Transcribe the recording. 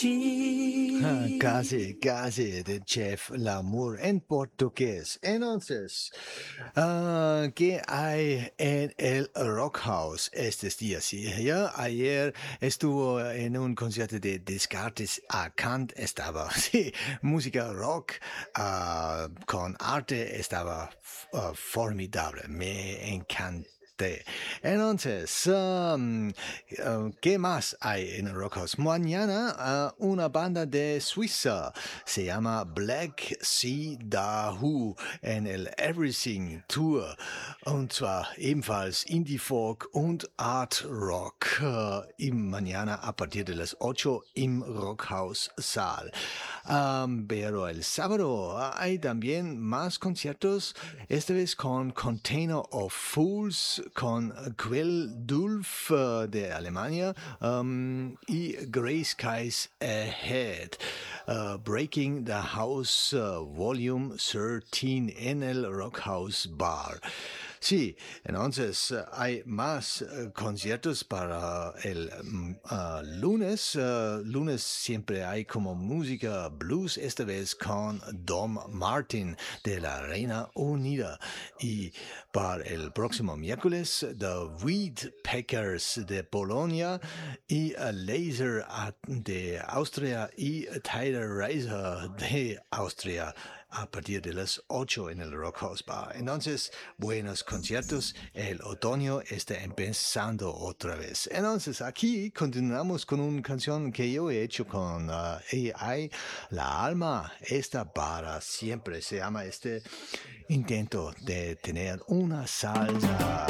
Casi, casi, de Chef Lamour en portugués. Entonces, ¿qué hay en el Rock House estos días? Sí, ya ayer estuvo en un concierto de Descartes a Kant, estaba, sí, música rock con arte, estaba formidable, me encanta. Entonces, ¿qué más hay en Rockhouse? Mañana una banda de Suiza se llama Black Sea Dahoo en el Everything Tour und zwar ebenfalls Indie Folk und Art Rock mañana a partir de las 8 im Rockhaus Saal. Pero el sábado hay también más conciertos, esta vez con Container of Fools, con Quelldulf de Alemania y Grey Skies Ahead. Breaking the House Volume 13 en el Rockhouse Bar. Sí, entonces hay más conciertos para el lunes. Lunes siempre hay como música blues, esta vez con Dom Martin de la Reina Unida. Y para el próximo miércoles, The Weed Packers de Polonia y Laser de Austria y Tyler Reiser de Austria a partir de las 8 en el Rockhouse Bar. Entonces, buenos conciertos. El otoño está empezando otra vez. Entonces, aquí continuamos con una canción que yo he hecho con AI. La alma está para siempre. Se llama este intento de tener una salsa.